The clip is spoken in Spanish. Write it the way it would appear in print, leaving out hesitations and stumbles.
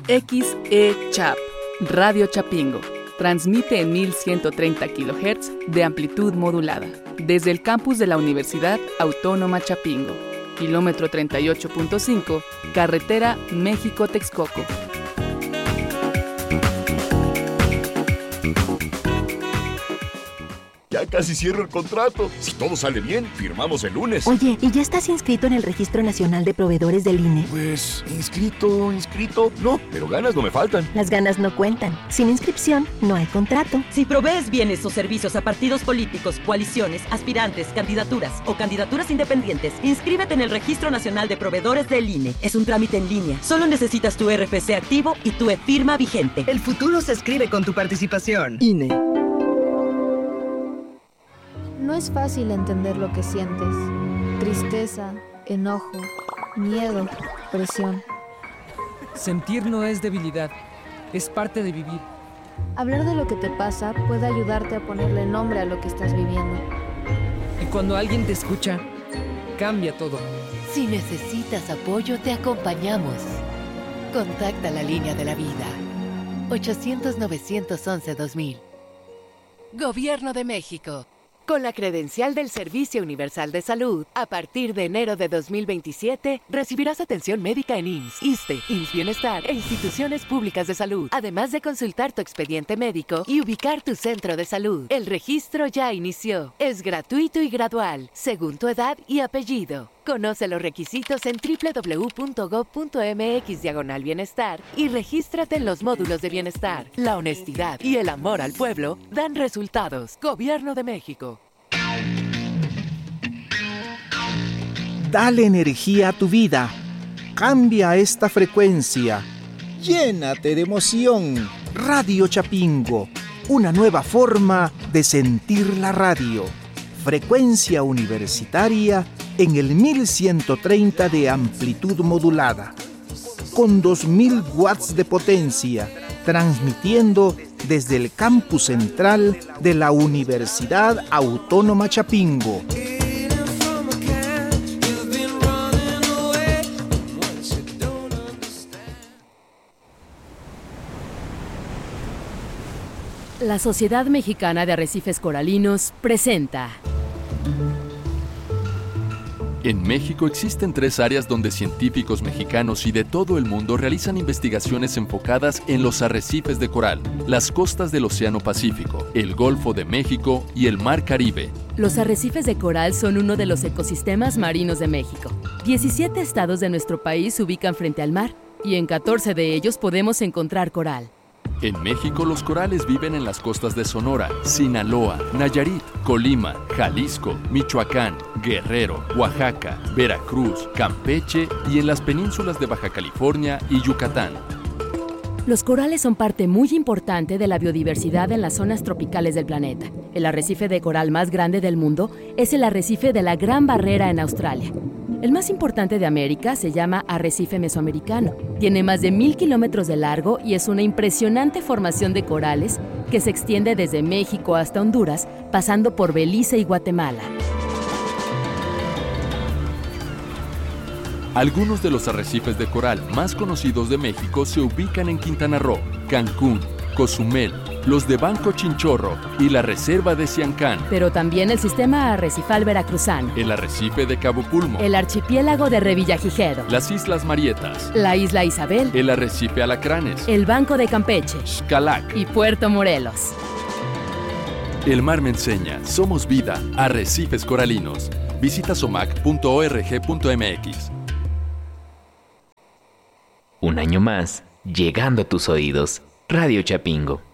XE-Chap, Radio Chapingo. Transmite en 1130 kHz de amplitud modulada. Desde el campus de la Universidad Autónoma Chapingo. Kilómetro 38.5, carretera México-Texcoco. Ya casi cierro el contrato. Si todo sale bien, firmamos el lunes. Oye, ¿y ya estás inscrito en el Registro Nacional de Proveedores del INE? Pues, inscrito. No, pero ganas no me faltan. Las ganas no cuentan. Sin inscripción, no hay contrato. Si provees bienes o servicios a partidos políticos, coaliciones, aspirantes, candidaturas o candidaturas independientes, inscríbete en el Registro Nacional de Proveedores del INE. Es un trámite en línea. Solo necesitas tu RFC activo y tu e-firma vigente. El futuro se escribe con tu participación. INE. No es fácil entender lo que sientes. Tristeza, enojo, miedo, presión. Sentir no es debilidad, es parte de vivir. Hablar de lo que te pasa puede ayudarte a ponerle nombre a lo que estás viviendo. Y cuando alguien te escucha, cambia todo. Si necesitas apoyo, te acompañamos. Contacta la línea de la vida. 800-911-2000. Gobierno de México. Con la credencial del Servicio Universal de Salud, a partir de enero de 2027, recibirás atención médica en IMSS, ISSSTE, IMSS Bienestar e instituciones públicas de salud, además de consultar tu expediente médico y ubicar tu centro de salud. El registro ya inició. Es gratuito y gradual, según tu edad y apellido. Conoce los requisitos en www.gov.mx/bienestar y regístrate en los módulos de bienestar. La honestidad y el amor al pueblo dan resultados. Gobierno de México. Dale energía a tu vida. Cambia esta frecuencia. Llénate de emoción. Radio Chapingo. Una nueva forma de sentir la radio. Frecuencia universitaria en el 1130 de amplitud modulada, con 2000 watts de potencia, transmitiendo desde el campus central de la Universidad Autónoma Chapingo. La Sociedad Mexicana de Arrecifes Coralinos presenta. En México existen 3 áreas donde científicos mexicanos y de todo el mundo realizan investigaciones enfocadas en los arrecifes de coral, las costas del Océano Pacífico, el Golfo de México y el Mar Caribe. Los arrecifes de coral son uno de los ecosistemas marinos de México. 17 estados de nuestro país se ubican frente al mar y en 14 de ellos podemos encontrar coral. En México, los corales viven en las costas de Sonora, Sinaloa, Nayarit, Colima, Jalisco, Michoacán, Guerrero, Oaxaca, Veracruz, Campeche y en las penínsulas de Baja California y Yucatán. Los corales son parte muy importante de la biodiversidad en las zonas tropicales del planeta. El arrecife de coral más grande del mundo es el arrecife de la Gran Barrera en Australia. El más importante de América se llama arrecife mesoamericano. Tiene más de 1000 kilómetros de largo y es una impresionante formación de corales que se extiende desde México hasta Honduras, pasando por Belice y Guatemala. Algunos de los arrecifes de coral más conocidos de México se ubican en Quintana Roo, Cancún, Cozumel, los de Banco Chinchorro y la Reserva de Siancán. Pero también el sistema arrecifal veracruzano, el arrecife de Cabo Pulmo, el archipiélago de Revillagigedo, las Islas Marietas, la Isla Isabel, el arrecife Alacranes, el Banco de Campeche, Xcalac y Puerto Morelos. El mar me enseña, somos vida, arrecifes coralinos. Visita somac.org.mx. Un año más, llegando a tus oídos, Radio Chapingo.